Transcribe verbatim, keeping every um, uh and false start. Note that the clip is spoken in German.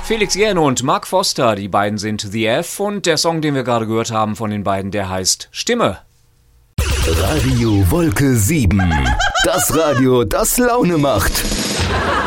Felix Jähn und Mark Foster, die beiden sind The F und der Song, den wir gerade gehört haben von den beiden, der heißt Stimme. Radio Wolke sieben. Das Radio, das Laune macht.